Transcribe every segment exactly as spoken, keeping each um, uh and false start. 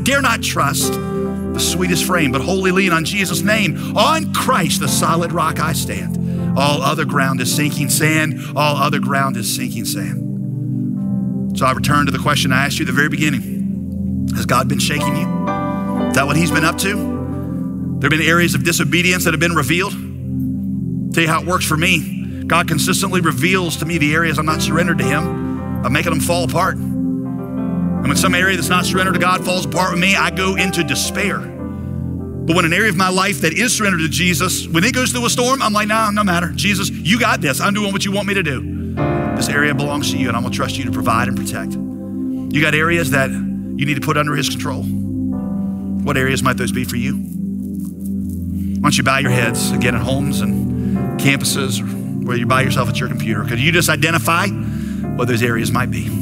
Dare not trust the sweetest frame, but wholly lean on Jesus' name. On Christ, the solid rock I stand. All other ground is sinking sand. All other ground is sinking sand. So I return to the question I asked you at the very beginning. Has God been shaking you? Is that what he's been up to? There have been areas of disobedience that have been revealed. I'll tell you how it works for me. God consistently reveals to me the areas I'm not surrendered to him. I'm making them fall apart. And when some area that's not surrendered to God falls apart with me, I go into despair. But when an area of my life that is surrendered to Jesus, when it goes through a storm, I'm like, nah, no matter. Jesus, you got this. I'm doing what you want me to do. This area belongs to you, and I'm gonna trust you to provide and protect. You got areas that you need to put under his control. What areas might those be for you? Why don't you bow your heads again at homes and campuses, or where you by yourself at your computer? Could you just identify what those areas might be?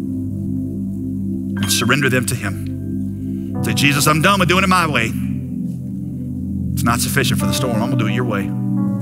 And surrender them to him. Say, Jesus, I'm done with doing it my way. It's not sufficient for the storm. I'm gonna do it your way.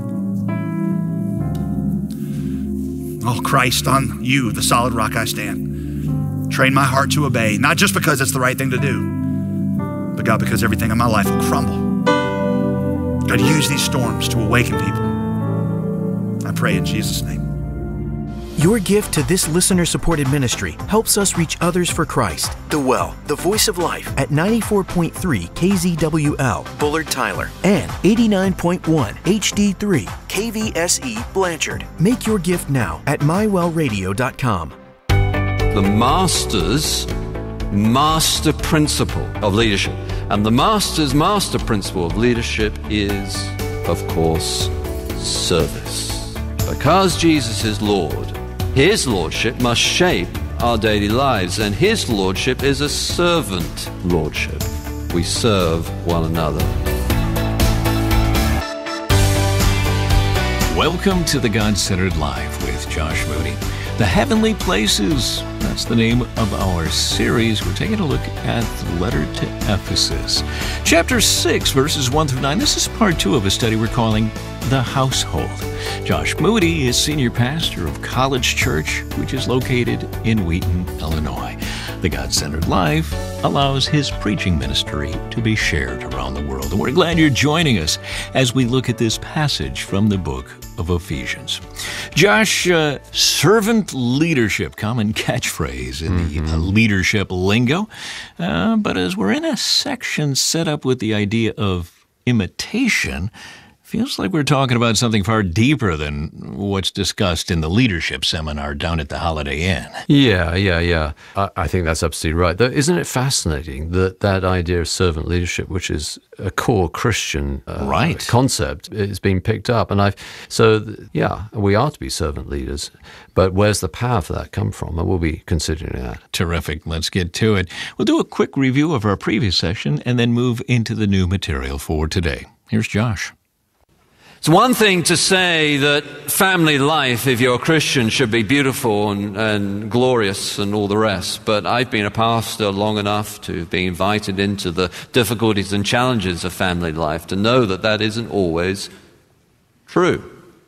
Oh, Christ, on you, the solid rock I stand. Train my heart to obey, not just because it's the right thing to do, but God, because everything in my life will crumble. God, use these storms to awaken people. I pray in Jesus' name. Your gift to this listener-supported ministry helps us reach others for Christ. The Well, the voice of life, at ninety-four point three K Z W L, Bullard Tyler, and eighty-nine point one H D three K V S E, Blanchard. Make your gift now at my well radio dot com. The Master's master principle of leadership. And the Master's master principle of leadership is, of course, service. Because Jesus is Lord, his lordship must shape our daily lives, and his lordship is a servant lordship. We serve one another. Welcome to the God-Centered Life with Josh Moody. The Heavenly Places, that's the name of our series. We're taking a look at the letter to Ephesus. Chapter six, verses one through nine. This is part two of a study we're calling The Household. Josh Moody is senior pastor of College Church, which is located in Wheaton, Illinois. The God-Centered Life allows his preaching ministry to be shared around the world. And we're glad you're joining us as we look at this passage from the book of Ephesians. Josh, uh, servant leadership, common catchphrase in mm-hmm. the uh, leadership lingo. Uh, but as we're in a section set up with the idea of imitation, feels like we're talking about something far deeper than what's discussed in the leadership seminar down at the Holiday Inn. Yeah, yeah, yeah. I, I think that's absolutely right. Though, isn't it fascinating that that idea of servant leadership, which is a core Christian uh, right. concept, is being picked up? And I've so yeah, we are to be servant leaders. But where's the power for that come from? And we'll be considering that. Terrific. Let's get to it. We'll do a quick review of our previous session and then move into the new material for today. Here's Josh. It's one thing to say that family life, if you're a Christian, should be beautiful and, and glorious and all the rest. But I've been a pastor long enough to be invited into the difficulties and challenges of family life to know that that isn't always true.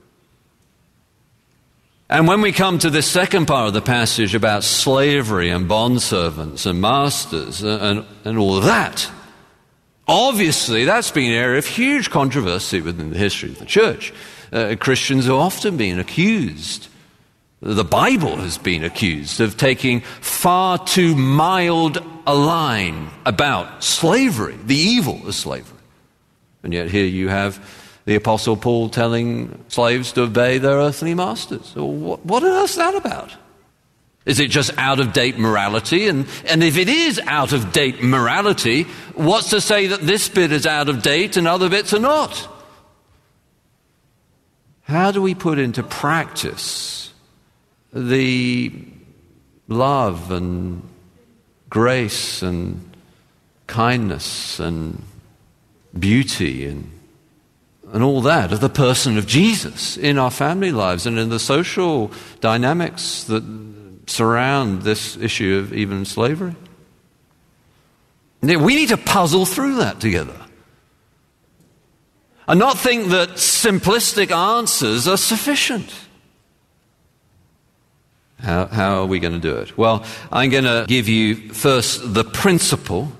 And when we come to this second part of the passage about slavery and bondservants and masters and, and, and all of that, obviously, that's been an area of huge controversy within the history of the church. Uh, Christians have often been accused, the Bible has been accused, of taking far too mild a line about slavery, the evil of slavery. And yet here you have the Apostle Paul telling slaves to obey their earthly masters. Well, what, what on earth is that about? Is it just out-of-date morality? And, and if it is out-of-date morality, what's to say that this bit is out of date and other bits are not? How do we put into practice the love and grace and kindness and beauty and, and all that of the person of Jesus in our family lives and in the social dynamics that surround this issue of even slavery? We need to puzzle through that together and not think that simplistic answers are sufficient. How, how are we going to do it? Well, I'm going to give you first the principle